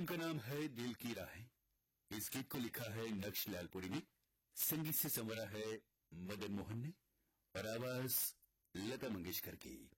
का नाम है दिल की राहें। इस गीत को लिखा है नक्श लालपुरी ने, संगीत से संवरा है मदन मोहन ने और आवाज लता मंगेशकर की।